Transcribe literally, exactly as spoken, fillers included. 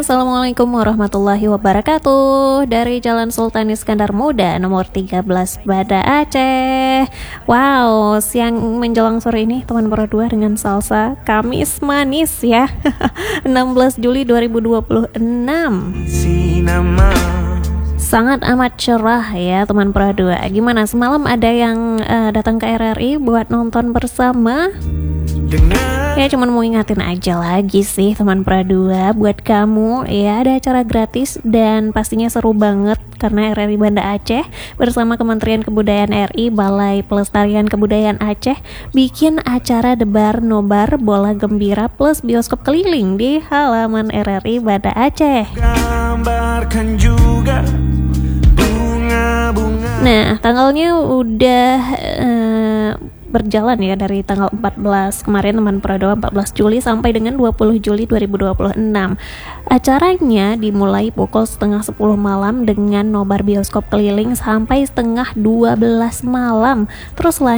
Assalamualaikum warahmatullahi wabarakatuh. Dari Jalan Sultan Iskandar Muda nomor tiga belas Banda Aceh. Wow, siang menjelang sore ini teman berdua dengan salsa Kamis manis ya. enam belas Juli dua ribu dua puluh enam. Sangat amat cerah ya teman berdua. Gimana semalam ada yang uh, datang ke R R I buat nonton bersama? Ya cuman mau ingatin aja lagi sih teman Pradua, buat kamu ya ada acara gratis dan pastinya seru banget karena R R I Banda Aceh bersama Kementerian Kebudayaan R I Balai Pelestarian Kebudayaan Aceh bikin acara debar nobar bola gembira plus bioskop keliling di halaman R R I Banda Aceh. Gambarkan juga bunga-bunga. Nah, tanggalnya udah uh, berjalan ya dari tanggal empat belas kemarin teman Pradua, empat belas Juli sampai dengan dua puluh Juli dua ribu dua puluh enam. Acaranya dimulai pukul setengah sepuluh malam dengan nobar bioskop keliling sampai setengah dua belas malam. Terus